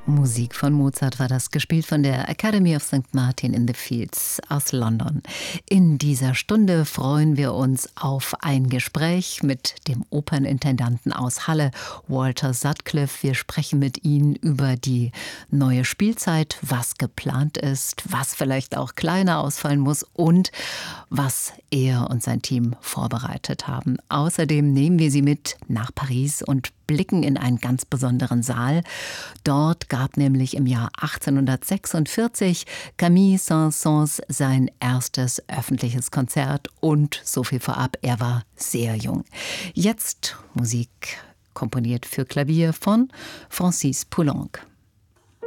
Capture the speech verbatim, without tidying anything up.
Musik von Mozart war das, gespielt von der Academy of Sankt Martin in the Fields aus London. In dieser Stunde freuen wir uns auf ein Gespräch mit dem Opernintendanten aus Halle, Walter Sutcliffe. Wir sprechen mit ihm über die neue Spielzeit, was geplant ist, was vielleicht auch kleiner ausfallen muss und was er und sein Team vorbereitet haben. Außerdem nehmen wir Sie mit nach Paris und blicken in einen ganz besonderen Saal. Dort gab nämlich im Jahr achtzehnhundertsechsundvierzig Camille Saint-Saëns sein erstes öffentliches Konzert und so viel vorab, er war sehr jung. Jetzt Musik komponiert für Klavier von Francis Poulenc.